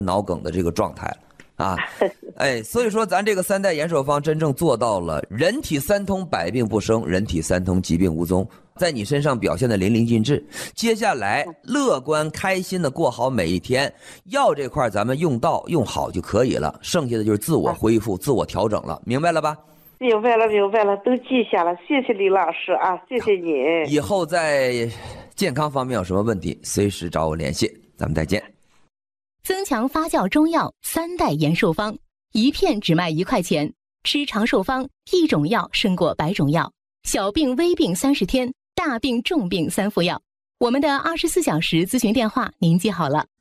脑梗的这个状态啊。哎，所以说咱这个3代延寿方真正做到了人体三通百病不生，人体三通疾病无踪，在你身上表现的淋漓尽致。接下来乐观开心的过好每一天，药这块咱们用到用好就可以了，剩下的就是自我恢复、自我调整了，明白了吧？ 明白了，都记下了，谢谢李老师啊，谢谢您。 以后在健康方面有什么问题，随时找我联系，咱们再见。 增强发酵中药3代延寿方，一片只卖1块钱，吃长寿方，一种药胜过100种药，小病微病30天，大病重病3副药。我们的24小时咨询电话您记好了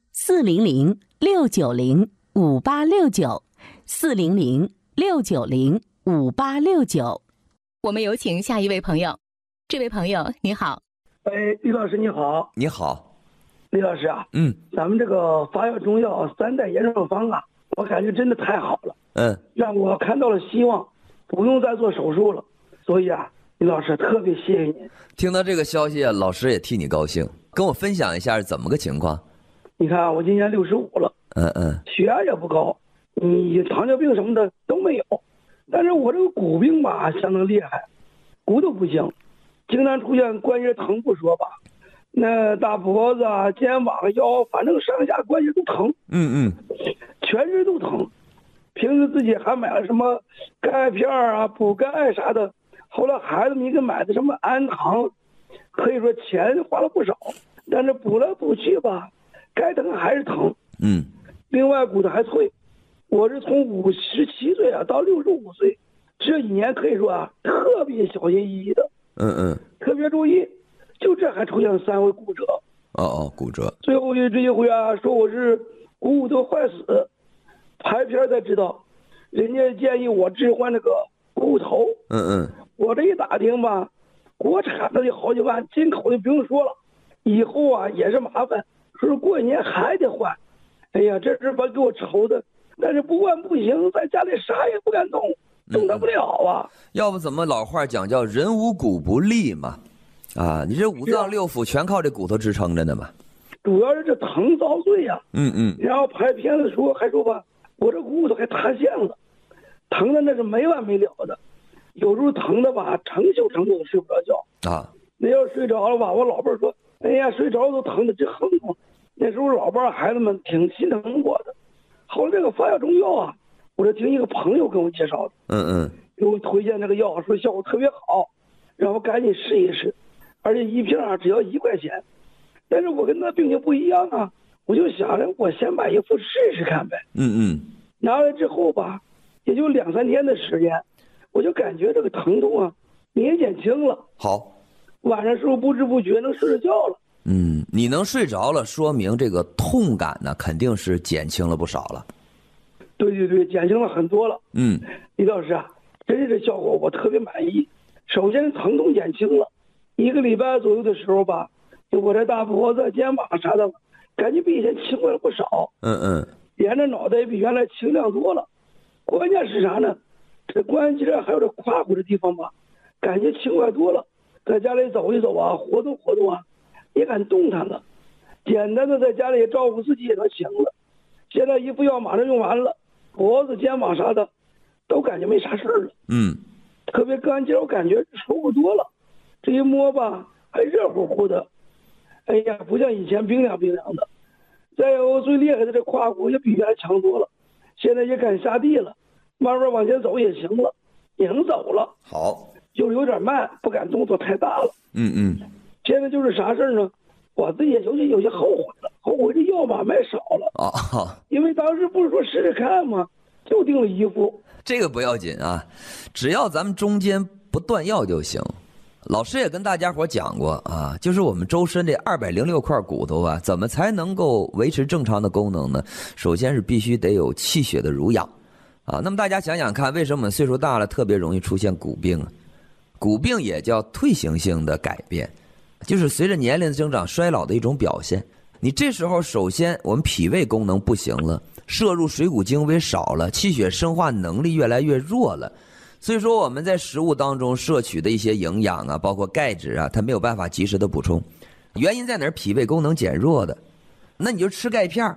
，400-690-5869，400-690-5869。我们有请下一位朋友。这位朋友你好。 李老师你好。 你好。 李老师啊，咱们这个发酵中药3代延寿方啊，我感觉真的太好了，让我看到了希望，不用再做手术了。所以啊，李老师特别谢谢您。 听到这个消息，老师也替你高兴，跟我分享一下怎么个情况？ 你看我今年65了，血压也不高，糖尿病什么的都没有，但是我这个骨病吧相当厉害，骨头不行，经常出现关节疼不说吧，那大脖子啊、肩膀、腰，反正上下关节都疼，全身都疼。平时自己还买了什么钙片啊、补钙啥的，后来孩子们给买的什么安糖，可以说钱花了不少，但是补来补去吧，该疼还是疼。另外骨头还脆，我是从57岁啊到65岁，这1年可以说啊特别小心翼翼的，特别注意。就这还出现了3回骨折。 骨折。 最后这一回啊，说我是骨头坏死，拍片才知道，人家建议我置换这个骨头。我这一打听吧，国产的得好几万，进口的不用说了，以后啊也是麻烦，说是过1年还得换。哎呀，这是把给我愁的，但是不换不行，在家里啥也不敢动，动弹不了啊。 要不怎么老话讲叫人无骨不立嘛？你这5脏6腑全靠这骨头支撑着呢嘛。 主要是这疼遭罪呀。然后拍片子说还说吧，我这骨头还塌陷了，疼的那是没完没了的，有时候疼的吧，成宿都睡不着觉那要睡着了吧，我老伴说，哎呀，睡着都疼的直哼哼。那时候老伴孩子们挺心疼我的。后来这个发酵中药啊，我是听一个朋友跟我介绍的，给我推荐这个药，说效果特别好，让我赶紧试一试。而且一瓶啊只要1块钱，但是我跟那病情不一样啊，我就想着我先买1副试试看呗。拿来之后吧，也就2、3天的时间，我就感觉这个疼痛啊也减轻了。 好， 晚上时候不知不觉能睡着觉了。 你能睡着了，说明这个痛感呢肯定是减轻了不少了。 对，减轻了很多了。李老师啊，真是这效果我特别满意。首先疼痛减轻了，1个礼拜左右的时候吧，就我这大脖子、肩膀啥的，感觉比以前轻快了不少。连着脑袋也比原来轻量多了。关键是啥呢？这关节还有这胯骨的地方吧，感觉轻快多了。在家里走一走啊，活动活动啊，也敢动弹了。简单的在家里照顾自己也能行了。现在1副药马上用完了，脖子、肩膀啥的都感觉没啥事了。特别干净，我感觉舒服多了。这一摸吧，还热乎乎的。哎呀，不像以前冰凉冰凉的。再有最厉害的这胯骨也比原来强多了，现在也敢下地了，慢慢往前走也行了，也能走了。 好， 就有点慢，不敢动作太大了。现在就是啥事呢？我自己有些后悔了，后悔这药吧买少了因为当时不是说试试看吗？就订了1副。 这个不要紧啊，只要咱们中间不断药就行。老师也跟大家伙讲过啊，就是我们周身这206块骨头啊，怎么才能够维持正常的功能呢？首先是必须得有气血的濡养啊。那么大家想想看，为什么我们岁数大了特别容易出现骨病啊？骨病也叫退行性的改变，就是随着年龄的增长衰老的一种表现。你这时候首先我们脾胃功能不行了，摄入水谷精微少了，气血生化能力越来越弱了。所以说我们在食物当中摄取的一些营养啊，包括钙质啊，它没有办法及时的补充。原因在哪儿？脾胃功能减弱的。那你就吃钙片，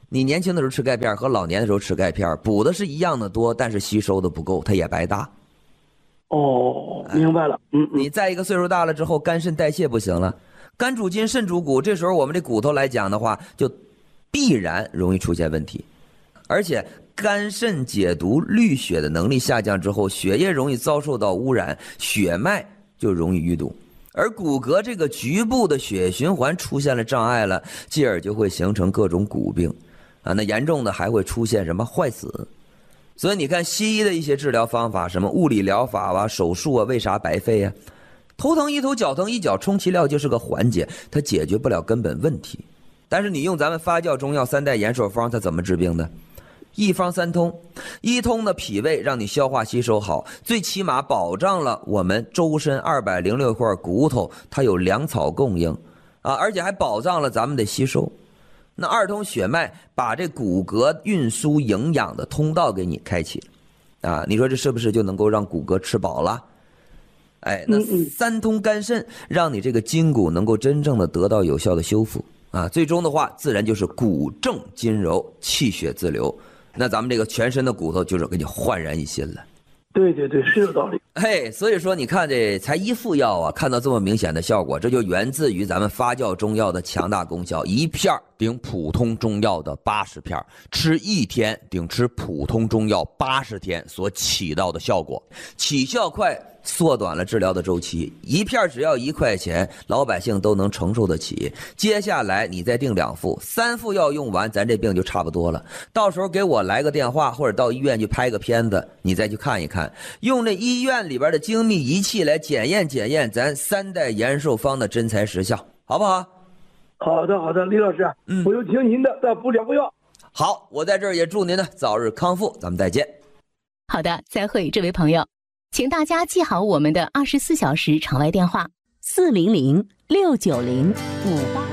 你年轻的时候吃钙片和老年的时候吃钙片，补的是一样的多，但是吸收的不够，它也白搭。 哦，明白了。 你再一个岁数大了之后，肝肾代谢不行了，肝主筋，肾主骨，这时候我们这骨头来讲的话，就必然容易出现问题。而且肝肾解毒滤血的能力下降之后，血液容易遭受到污染，血脉就容易淤堵，而骨骼这个局部的血液循环出现了障碍了，继而就会形成各种骨病啊，那严重的还会出现什么坏死。所以你看西医的一些治疗方法，什么物理疗法啊、手术啊，为啥白费啊？头疼一头，脚疼一脚，充其量就是个缓解，它解决不了根本问题。但是你用咱们发酵中药三代延寿方，它怎么治病的？一方三通，一通的脾胃让你消化吸收好，最起码保障了我们周身206块骨头它有粮草供应啊，而且还保障了咱们的吸收。那二通血脉把这骨骼运输营养的通道给你开启啊，你说这是不是就能够让骨骼吃饱了？哎，那三通肝肾让你这个筋骨能够真正的得到有效的修复啊，最终的话自然就是骨正筋柔，气血自流。那咱们这个全身的骨头就是给你焕然一新了。 对对对，是有道理。 嘿，所以说你看这才一副药啊，看到这么明显的效果，这就源自于咱们发酵中药的强大功效，一片顶普通中药的80片，吃1天顶吃普通中药80天所起到的效果，起效快，缩短了治疗的周期，一片只要1块钱，老百姓都能承受得起。接下来你再订2副，3副药用完，咱这病就差不多了。到时候给我来个电话，或者到医院去拍个片子，你再去看一看，用这医院里边的精密仪器来检验检验咱3代延寿方的真材实效，好不好？ 好的好的，李老师，我就听您的，再补2副药。 好，我在这儿也祝您呢早日康复，咱们再见。 好的，再会，这位朋友，请大家记好我们的24小时场外电话：400-690-58。